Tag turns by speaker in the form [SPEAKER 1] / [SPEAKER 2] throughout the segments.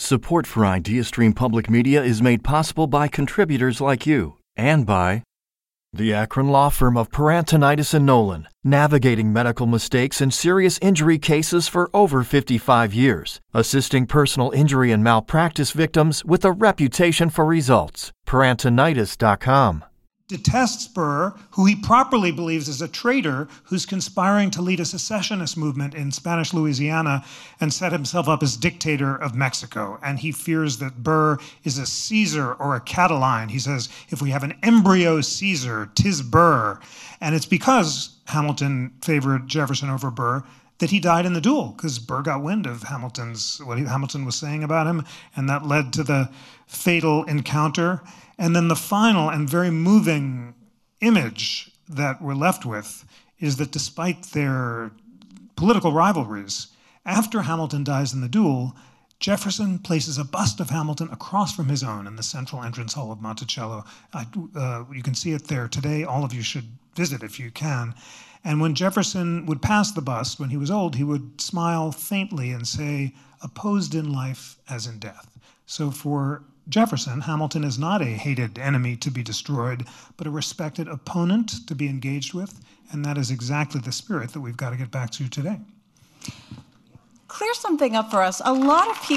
[SPEAKER 1] Support for IdeaStream Public Media is made possible by contributors like you and by the Akron law firm of Perantonitis and Nolan, navigating medical mistakes and serious injury cases for over 55 years, assisting personal injury and malpractice victims with a reputation for results. Perantonitis.com.
[SPEAKER 2] Detests Burr, who he properly believes is a traitor who's conspiring to lead a secessionist movement in Spanish Louisiana and set himself up as dictator of Mexico. And he fears that Burr is a Caesar or a Catiline. He says, if we have an embryo Caesar, 'tis Burr. And it's because Hamilton favored Jefferson over Burr that he died in the duel, because Burr got wind of what Hamilton was saying about him, and that led to the fatal encounter. And then the final and very moving image that we're left with is that despite their political rivalries, after Hamilton dies in the duel, Jefferson places a bust of Hamilton across from his own in the central entrance hall of Monticello. You can see it there today. All of you should visit if you can. And when Jefferson would pass the bust, when he was old, he would smile faintly and say, opposed in life as in death. So for Jefferson, Hamilton is not a hated enemy to be destroyed, but a respected opponent to be engaged with, and that is exactly the spirit that we've got to get back to today.
[SPEAKER 3] Clear something up for us. A lot of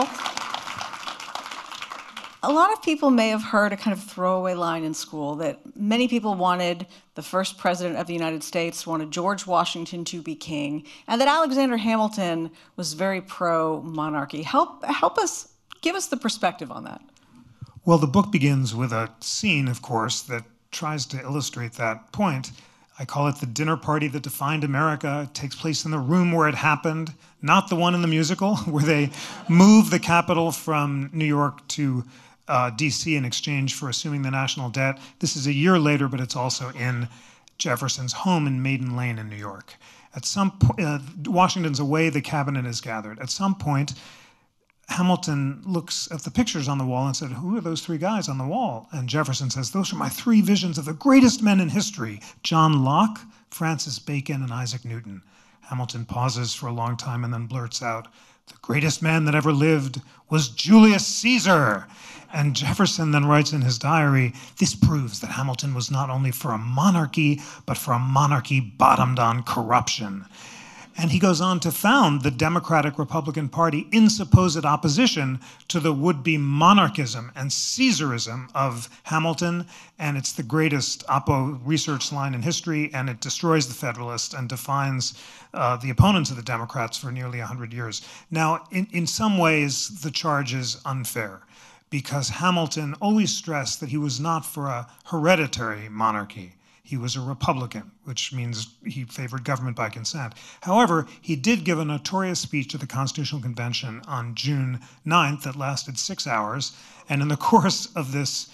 [SPEAKER 3] people may have heard a kind of throwaway line in school that many people wanted the first president of the United States, wanted George Washington to be king, and that Alexander Hamilton was very pro-monarchy. Give us the perspective on that.
[SPEAKER 2] Well, the book begins with a scene, of course, that tries to illustrate that point. I call it the dinner party that defined America. It takes place in the room where it happened, not the one in the musical, where they move the capital from New York to D.C. in exchange for assuming the national debt. This is a year later, but it's also in Jefferson's home in Maiden Lane in New York. At some point, Washington's away, the cabinet is gathered. At some point, Hamilton looks at the pictures on the wall and said, who are those three guys on the wall? And Jefferson says, those are my three visions of the greatest men in history, John Locke, Francis Bacon, and Isaac Newton. Hamilton pauses for a long time and then blurts out, the greatest man that ever lived was Julius Caesar. And Jefferson then writes in his diary, this proves that Hamilton was not only for a monarchy, but for a monarchy bottomed on corruption. And he goes on to found the Democratic Republican Party in supposed opposition to the would-be monarchism and Caesarism of Hamilton. And it's the greatest Oppo research line in history, and it destroys the Federalists and defines the opponents of the Democrats for nearly 100 years. Now, in some ways, the charge is unfair, because Hamilton always stressed that he was not for a hereditary monarchy. He was a Republican, which means he favored government by consent. However, he did give a notorious speech to the Constitutional Convention on June 9th that lasted 6 hours. And in the course of this,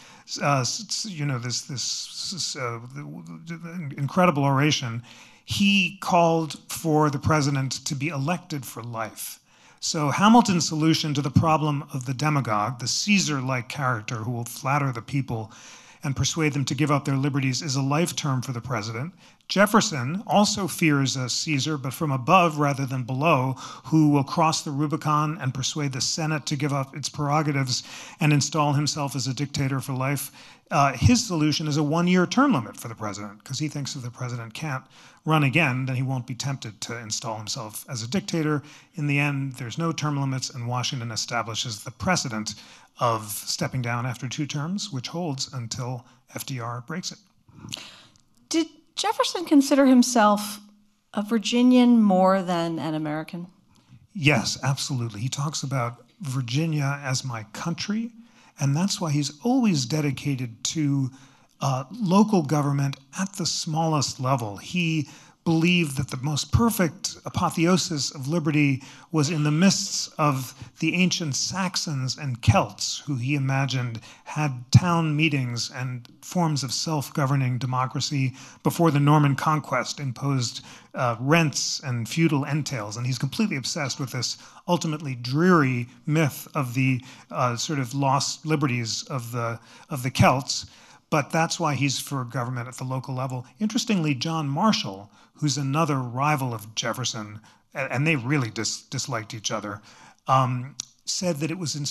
[SPEAKER 2] incredible oration, he called for the president to be elected for life. So Hamilton's solution to the problem of the demagogue, the Caesar-like character who will flatter the people and persuade them to give up their liberties, is a life term for the president. Jefferson also fears a Caesar, but from above rather than below, who will cross the Rubicon and persuade the Senate to give up its prerogatives and install himself as a dictator for life. His solution is a one-year term limit for the president, because he thinks if the president can't run again, then he won't be tempted to install himself as a dictator. In the end, there's no term limits, and Washington establishes the precedent of stepping down after 2 terms, which holds until FDR breaks it.
[SPEAKER 3] Did Jefferson consider himself a Virginian more than an American?
[SPEAKER 2] Yes, absolutely. He talks about Virginia as my country, and that's why he's always dedicated to local government at the smallest level. He believed that the most perfect apotheosis of liberty was in the midst of the ancient Saxons and Celts, who he imagined had town meetings and forms of self-governing democracy before the Norman conquest imposed rents and feudal entails. And he's completely obsessed with this ultimately dreary myth of the sort of lost liberties of the Celts. But that's why he's for government at the local level. Interestingly, John Marshall, who's another rival of Jefferson, and they really disliked each other, said that it was in